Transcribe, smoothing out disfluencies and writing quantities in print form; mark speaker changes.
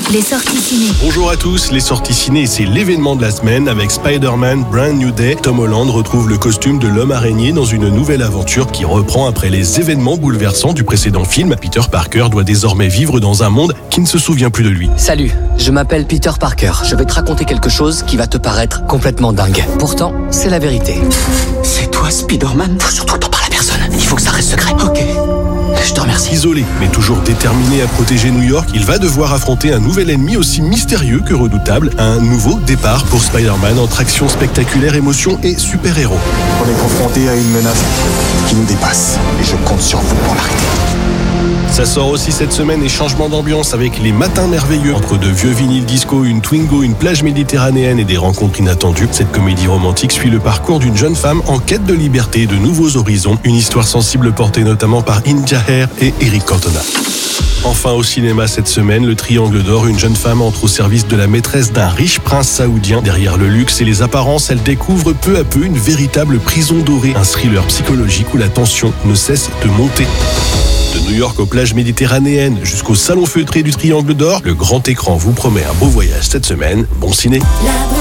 Speaker 1: Les sorties ciné.
Speaker 2: Bonjour à tous, les sorties ciné, c'est l'événement de la semaine avec Spider-Man Brand New Day. Tom Holland retrouve le costume de l'homme araignée dans une nouvelle aventure qui reprend après les événements bouleversants du précédent film. Peter Parker doit désormais vivre dans un monde qui ne se souvient plus de lui.
Speaker 3: Salut, je m'appelle Peter Parker. Je vais te raconter quelque chose qui va te paraître complètement dingue. Pourtant, c'est la vérité.
Speaker 4: C'est toi, Spider-Man?
Speaker 3: Faut surtout t'en parler à personne. Il faut que ça reste secret.
Speaker 4: Ok.
Speaker 3: Je te remercie.
Speaker 2: Isolé, mais toujours déterminé à protéger New York, il va devoir affronter un nouvel ennemi aussi mystérieux que redoutable. Un nouveau départ pour Spider-Man entre action spectaculaire, émotion et super-héros.
Speaker 5: On est confronté à une menace qui nous dépasse et je compte sur vous pour l'arrêter.
Speaker 2: Ça sort aussi cette semaine et changement d'ambiance avec les matins merveilleux. Entre de vieux vinyles disco, une Twingo, une plage méditerranéenne et des rencontres inattendues, cette comédie romantique suit le parcours d'une jeune femme en quête de liberté et de nouveaux horizons. Une histoire sensible portée notamment par India Air et Eric Cantona. Enfin au cinéma cette semaine, le Triangle d'Or, une jeune femme entre au service de la maîtresse d'un riche prince saoudien. Derrière le luxe et les apparences, elle découvre peu à peu une véritable prison dorée, un thriller psychologique où la tension ne cesse de monter. De New York aux plages méditerranéennes jusqu'au salon feutré du Triangle d'Or, le grand écran vous promet un beau voyage cette semaine. Bon ciné.